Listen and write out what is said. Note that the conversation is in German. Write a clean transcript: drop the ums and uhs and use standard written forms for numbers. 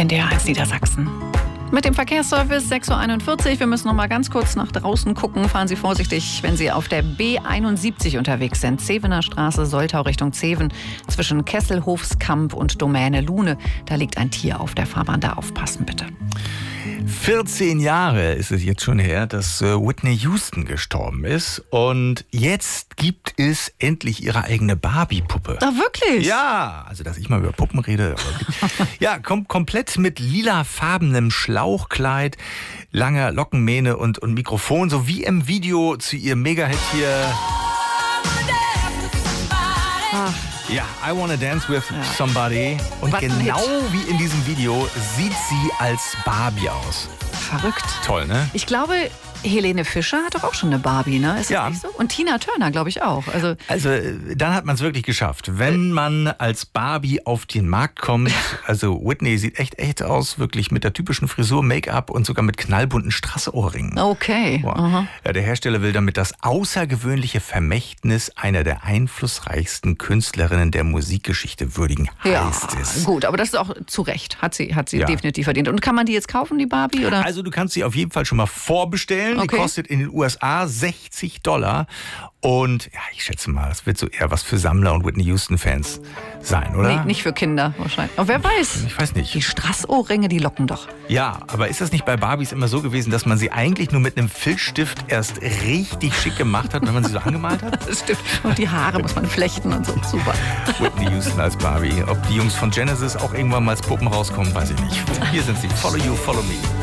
NDR1 Niedersachsen. Mit dem Verkehrsservice 6.41 Uhr. Wir müssen noch mal ganz kurz nach draußen gucken. Fahren Sie vorsichtig, wenn Sie auf der B71 unterwegs sind. Zevener Straße, Soltau Richtung Zeven. Zwischen Kesselhofskamp und Domäne Lune. Da liegt ein Tier auf der Fahrbahn. Da aufpassen, bitte. 14 Jahre ist es jetzt schon her, dass Whitney Houston gestorben ist. Und jetzt gibt es endlich ihre eigene Barbie-Puppe. Ach, wirklich? Ja, also dass ich mal über Puppen rede. Ja, komplett mit lilafarbenem Schlauchkleid, langer Lockenmähne und Mikrofon. So wie im Video zu ihrem Mega-Hit hier. Ach. Ja, I Wanna Dance With Somebody. Und genau wie in diesem Video sieht sie als Barbie aus. Verrückt. Toll, ne? Ich glaube, Helene Fischer hat doch auch schon eine Barbie, ne? Ist das nicht so? Und Tina Turner, glaube ich, auch. Also dann hat man es wirklich geschafft. Wenn man als Barbie auf den Markt kommt, also Whitney sieht echt aus, wirklich mit der typischen Frisur, Make-up und sogar mit knallbunten Strassohrringen. Okay. Ja, der Hersteller will damit das außergewöhnliche Vermächtnis einer der einflussreichsten Künstlerinnen der Musikgeschichte würdigen, heißt es. Gut, aber das ist auch zu Recht. Hat sie definitiv verdient. Und kann man die jetzt kaufen, die Barbie? Oder? Also du kannst sie auf jeden Fall schon mal vorbestellen. Die kostet in den USA $60. Und ja, ich schätze mal, das wird so eher was für Sammler und Whitney Houston-Fans sein, oder? Nee, nicht für Kinder wahrscheinlich. Aber wer weiß. Ich weiß nicht. Die Strassohrringe, die locken doch. Ja, aber ist das nicht bei Barbies immer so gewesen, dass man sie eigentlich nur mit einem Filzstift erst richtig schick gemacht hat, wenn man sie so angemalt hat? Das stimmt. Und die Haare muss man flechten und so. Super. Whitney Houston als Barbie. Ob die Jungs von Genesis auch irgendwann mal als Puppen rauskommen, weiß ich nicht. Hier sind sie. Follow You, Follow Me.